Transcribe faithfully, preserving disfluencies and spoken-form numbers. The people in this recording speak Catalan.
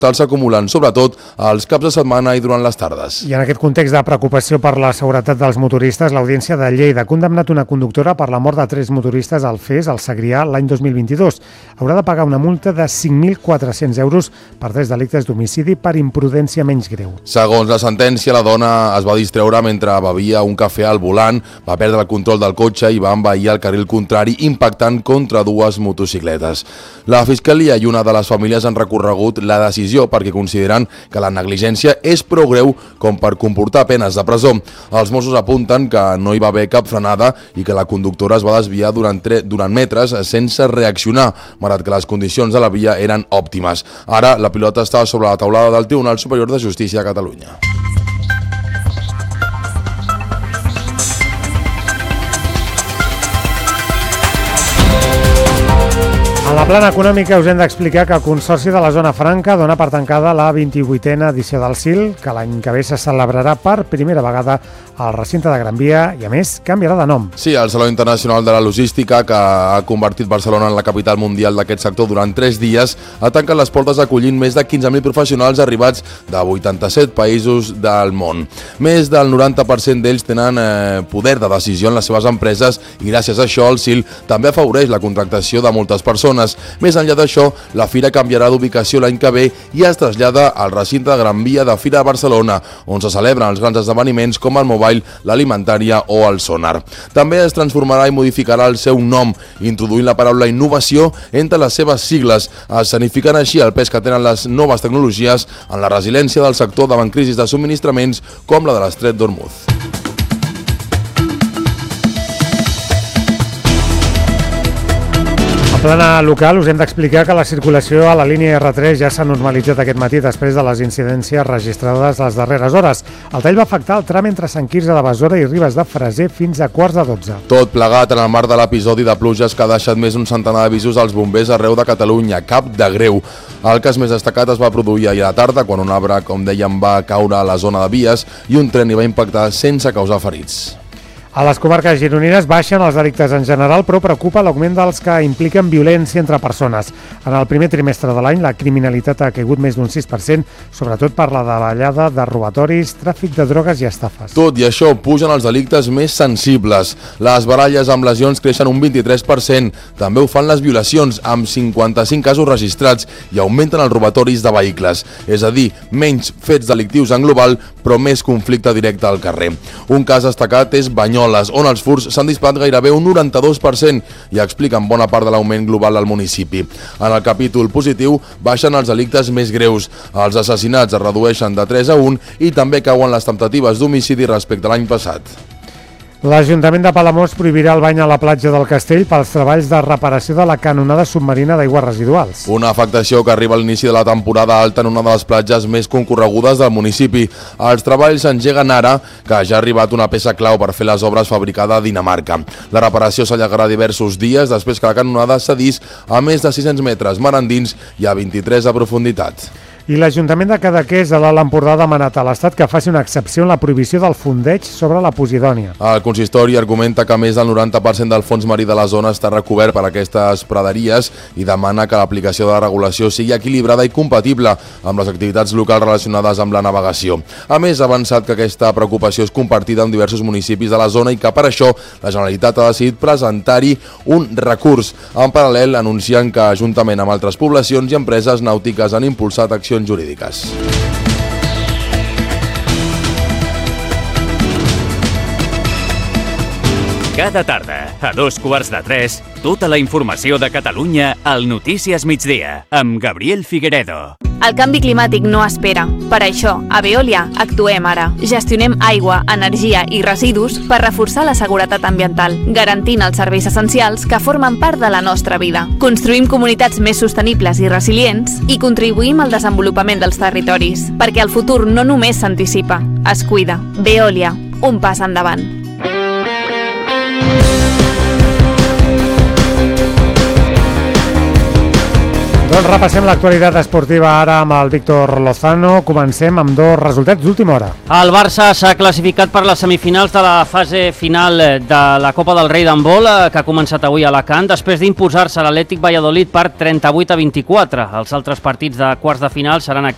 s'acumulen sobretot als caps de setmana i durant les tardes. I en aquest context de preocupació per la seguretat dels motoristes, l'Audiència de Lleida ha condemnat una conductora per la mort de tres motoristes al Fes, al Segrià, l'any dos mil vint-i-dos. Haurà de pagar una multa de cinc mil quatre-cents euros per tres delictes d'homicidi per imprudència menys greu. Segons la sentència, la dona es va distreure mentre bevia un cafè al volant, va perdre el control del cotxe i va envair el carril contrari impactant contra dues motocicletes. La Fiscalia i una de les famílies han recorregut la decisió perquè consideren que la negligència és prou greu com per comportar penes de presó. Els Mossos apunten que no hi va haver cap frenada i que la conductora es va desviar durant, durant metres sense reaccionar, malgrat que les condicions de la via eren òptimes. Ara la pilota està sobre la taulada del Tribunal Superior de Justícia de Catalunya. A la plana econòmica us hem d'explicar que el Consorci de la Zona Franca dona per tancada la vint-i-vuitena edició del S I L, que l'any que ve se celebrarà per primera vegada al recinte de Gran Via i, a més, canviarà de nom. Sí, el Saló Internacional de la Logística, que ha convertit Barcelona en la capital mundial d'aquest sector durant tres dies, ha tancat les portes acollint més de quinze mil professionals arribats de vuitanta-set països del món. Més del noranta per cent d'ells tenen eh, poder de decisió en les seves empreses i gràcies a això el S I L també afavoreix la contractació de moltes persones. Més enllà d'això, la fira canviarà d'ubicació l'any que ve i es trasllada al recinte de Gran Via de Fira de Barcelona, on se celebren els grans esdeveniments com el Mobile, l'Alimentària o el Sonar. També es transformarà i modificarà el seu nom, introduint la paraula innovació entre les seves sigles, escenificant així el pes que tenen les noves tecnologies en la resiliència del sector davant crisis de subministraments com la de l'Estret d'Hormuz. A plana local us hem d'explicar que la circulació a la línia erre tres ja s'ha normalitzat aquest matí després de les incidències registrades les darreres hores. El tall va afectar el tram entre Sant Quirze de Besora i Ribes de Freser fins a quarts de dotze. Tot plegat en el marc de l'episodi de pluges que ha deixat més d'un centenar d'avisos als bombers arreu de Catalunya, cap de greu. El cas més destacat es va produir ahir a la tarda quan un arbre, com dèiem, va caure a la zona de vies i un tren hi va impactar sense causar ferits. A les comarques gironines baixen els delictes en general, però preocupa l'augment dels que impliquen violència entre persones. En el primer trimestre de l'any, la criminalitat ha caigut més d'un sis per cent, sobretot per la davallada de robatoris, tràfic de drogues i estafes. Tot i això, pugen els delictes més sensibles. Les baralles amb lesions creixen un vint-i-tres per cent. També ho fan les violacions, amb cinquanta-cinc casos registrats, i augmenten els robatoris de vehicles. És a dir, menys fets delictius en global, però més conflicte directe al carrer. Un cas destacat és Banyoles, on els furts s'han disparat gairebé un noranta-dos per cent i expliquen bona part de l'augment global al municipi. En el capítol positiu baixen els delictes més greus. Els assassinats es redueixen de tres a un i també cauen les temptatives d'homicidi respecte a l'any passat. L'Ajuntament de Palamós prohibirà el bany a la platja del Castell pels treballs de reparació de la canonada submarina d'aigües residuals. Una afectació que arriba a l'inici de la temporada alta en una de les platges més concorregudes del municipi. Els treballs s'engeguen ara, que ja ha arribat una peça clau per fer les obres fabricada a Dinamarca. La reparació s'allargarà diversos dies després que la canonada cedís a més de sis-cents metres mar endins i a vint-i-tres de profunditat. I l'Ajuntament de Cadaqués de l'Alt Empordà ha demanat a l'Estat que faci una excepció en la prohibició del fondeig sobre la posidònia. El consistori argumenta que més del noranta per cent del fons marí de la zona està recobert per aquestes praderies i demana que l'aplicació de la regulació sigui equilibrada i compatible amb les activitats locals relacionades amb la navegació. A més, ha avançat que aquesta preocupació és compartida amb diversos municipis de la zona i que per això la Generalitat ha decidit presentar-hi un recurs. En paral·lel, anunciant que, juntament amb altres poblacions i empreses nàutiques, han impulsat accions jurídiques. Cada tarda, a dos quarts de tres, tota la informació de Catalunya al Notícies Migdia, amb Gabriel Figueredo. El canvi climàtic no espera. Per això, a Veolia actuem ara. Gestionem aigua, energia i residus per reforçar la seguretat ambiental, garantint els serveis essencials que formen part de la nostra vida. Construïm comunitats més sostenibles i resilients i contribuïm al desenvolupament dels territoris, perquè el futur no només s'anticipa, es cuida. Veolia, un pas endavant. Doncs repassem l'actualitat esportiva ara amb el Víctor Lozano. Comencem amb dos resultats d'última hora. El Barça s'ha classificat per les semifinals de la fase final de la Copa del Rei d'handbol, que ha començat avui a Alacant, després d'imposar-se l'Atlètic Valladolid per trenta-vuit a vint-i-quatre. Els altres partits de quarts de final seran aquest